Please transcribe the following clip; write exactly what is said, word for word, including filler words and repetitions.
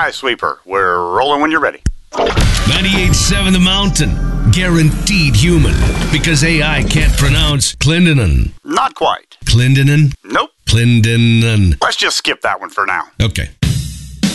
A I Sweeper. We're rolling when you're ready. ninety-eight point seven The Mountain. Guaranteed human. Because A I can't pronounce Clendenin. Not quite. Clendenin? Nope. Clendenin. Let's just skip that one for now. Okay.